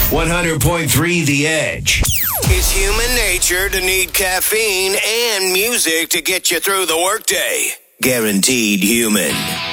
100.3 The Edge. It's human nature to need caffeine and music to get you through the workday. Guaranteed human.